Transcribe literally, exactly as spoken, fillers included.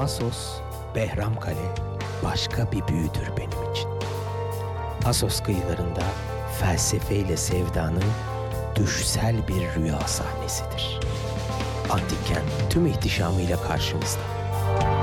Assos, Behramkale başka bir büyüdür benim için. Assos kıyılarında felsefeyle sevdanın düşsel bir rüya sahnesidir. Antik kent tüm ihtişamıyla karşımızda.